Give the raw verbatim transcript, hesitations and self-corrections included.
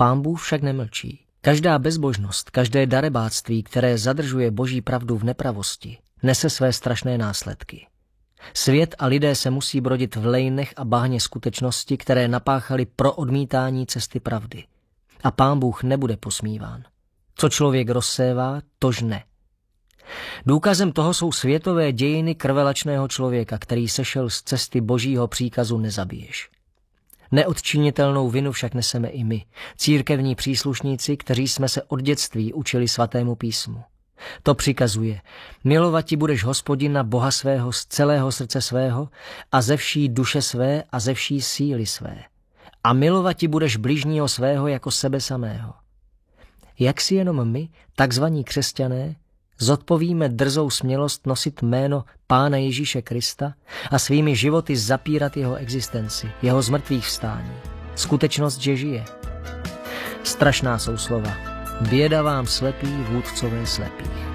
Pán Bůh však nemlčí. Každá bezbožnost, každé darebáctví, které zadržuje boží pravdu v nepravosti, nese své strašné následky. Svět a lidé se musí brodit v lejnech a bahně skutečnosti, které napáchali pro odmítání cesty pravdy. A Pán Bůh nebude posmíván. Co člověk rozsévá, to žne. Důkazem toho jsou světové dějiny krvelačného člověka, který sešel z cesty božího příkazu nezabiješ. Neodčinitelnou vinu však neseme i my, církevní příslušníci, kteří jsme se od dětství učili svatému písmu. To přikazuje, milovati budeš Hospodina Boha svého z celého srdce svého a ze vší duše své a ze vší síly své. A milovati budeš bližního svého jako sebe samého. Jak si jenom my, takzvaní křesťané, zodpovíme drzou smělost nosit jméno Pána Ježíše Krista a svými životy zapírat jeho existenci, jeho zmrtvých vstání, skutečnost, že žije. Strašná jsou slova. Běda vám slepí, vůdcové slepých.